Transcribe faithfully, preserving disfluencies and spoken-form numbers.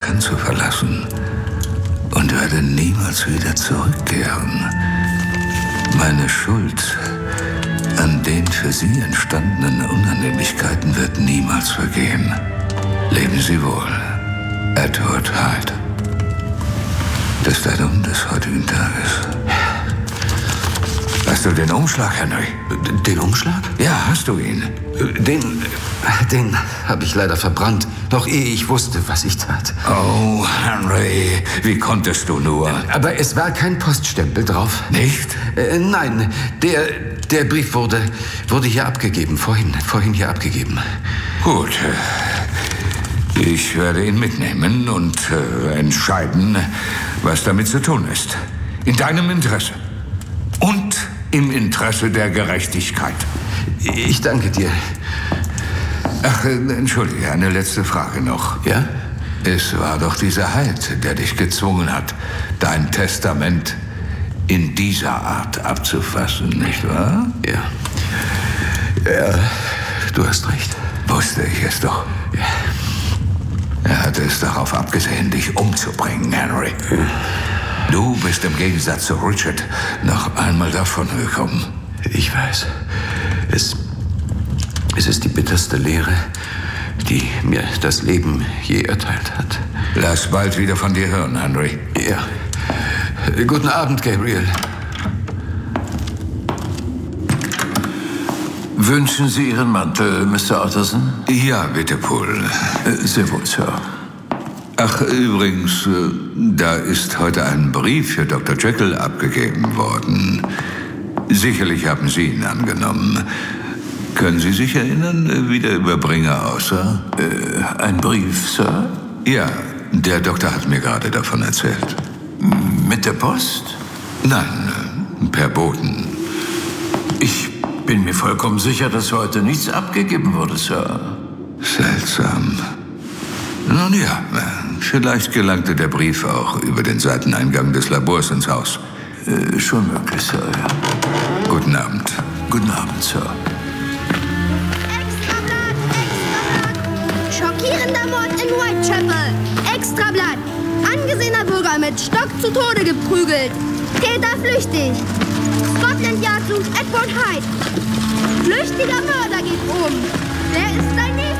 Manhattan zu verlassen und werde niemals wieder zurückkehren. Meine Schuld an den für Sie entstandenen Unannehmlichkeiten wird niemals vergehen. Leben Sie wohl, Edward Hyde. Das ist der Dumm des heutigen Tages. Hast du den Umschlag, Henry? Den Umschlag? Ja, hast du ihn? Den, den habe ich leider verbrannt, noch ehe ich wusste, was ich tat. Oh, Henry, wie konntest du nur? Aber es war kein Poststempel drauf. Nicht? Äh, nein, der, der Brief wurde, wurde hier abgegeben, vorhin, vorhin hier abgegeben. Gut, ich werde ihn mitnehmen und äh, entscheiden, was damit zu tun ist. In deinem Interesse. Und im Interesse der Gerechtigkeit. Ich danke dir. Ach, entschuldige, eine letzte Frage noch. Ja? Es war doch dieser Hyde, der dich gezwungen hat, dein Testament in dieser Art abzufassen, nicht wahr? Ja. Ja, du hast recht. Wusste ich es doch. Ja. Er hatte es darauf abgesehen, dich umzubringen, Henry. Ja. Du bist im Gegensatz zu Richard noch einmal davon gekommen. Ich weiß. Es, es ist die bitterste Lehre, die mir das Leben je erteilt hat. Lass bald wieder von dir hören, Henry. Ja. Guten Abend, Gabriel. Wünschen Sie Ihren Mantel, Mister Utterson? Ja, bitte, Paul. Äh, sehr wohl, Sir. Ach, übrigens, da ist heute ein Brief für Doktor Jekyll abgegeben worden. Sicherlich haben Sie ihn angenommen. Können Sie sich erinnern, wie der Überbringer aussah? Äh, ein Brief, Sir? Ja, der Doktor hat mir gerade davon erzählt. Mit der Post? Nein, per Boten. Ich bin mir vollkommen sicher, dass heute nichts abgegeben wurde, Sir. Seltsam. Nun ja, vielleicht gelangte der Brief auch über den Seiteneingang des Labors ins Haus. Äh, schon möglich, Sir, ja. Guten Abend. Guten Abend, Sir. Extrablatt! Extrablatt! Schockierender Mord in Whitechapel! Extrablatt! Angesehener Bürger mit Stock zu Tode geprügelt! Täter flüchtig! Scotland Yard sucht Edward Hyde! Flüchtiger Mörder geht um! Wer ist sein Nächster?